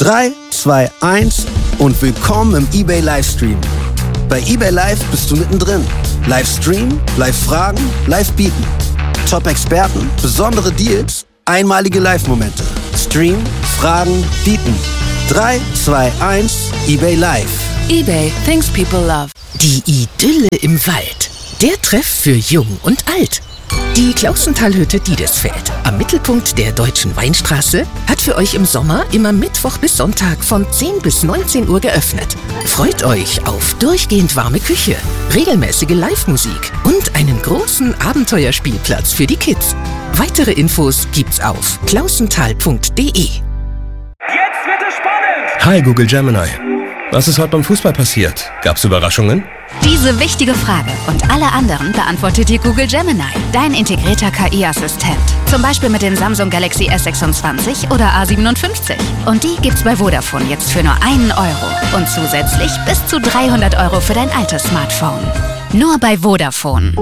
3, 2, 1 und willkommen im eBay Livestream. Bei eBay Live bist du mittendrin. Live streamen, live fragen, live bieten. Top-Experten, besondere Deals, einmalige Live-Momente. Stream, fragen, bieten. 3, 2, 1, eBay Live. eBay, things people love. Die Idylle im Wald. Der Treff für Jung und Alt. Die Klausentalhütte Diedesfeld am Mittelpunkt der Deutschen Weinstraße hat für euch im Sommer immer Mittwoch bis Sonntag von 10 bis 19 Uhr geöffnet. Freut euch auf durchgehend warme Küche, regelmäßige Live-Musik und einen großen Abenteuerspielplatz für die Kids. Weitere Infos gibt's auf klausental.de. Jetzt wird es spannend! Hi Google Gemini. Was ist heute beim Fußball passiert? Gab's Überraschungen? Diese wichtige Frage und alle anderen beantwortet dir Google Gemini, dein integrierter KI-Assistent. Zum Beispiel mit den Samsung Galaxy S26 oder A57. Und die gibt's bei Vodafone jetzt für nur 1 Euro. Und zusätzlich bis zu 300 Euro für dein altes Smartphone. Nur bei Vodafone.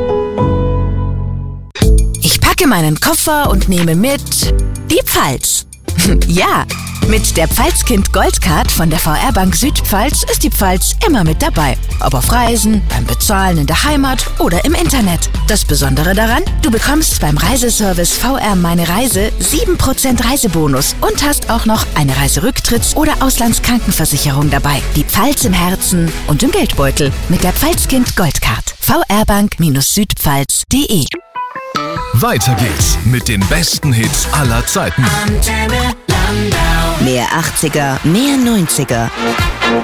Ich packe meinen Koffer und nehme mit die Pfalz. Ja, mit der Pfalzkind Goldcard von der VR Bank Südpfalz ist die Pfalz immer mit dabei. Ob auf Reisen, beim Bezahlen in der Heimat oder im Internet. Das Besondere daran, du bekommst beim Reiseservice VR Meine Reise 7% Reisebonus und hast auch noch eine Reiserücktritts- oder Auslandskrankenversicherung dabei. Die Pfalz im Herzen und im Geldbeutel mit der Pfalzkind Goldcard. vrbank-südpfalz.de. Weiter geht's mit den besten Hits aller Zeiten. Mehr 80er, mehr 90er.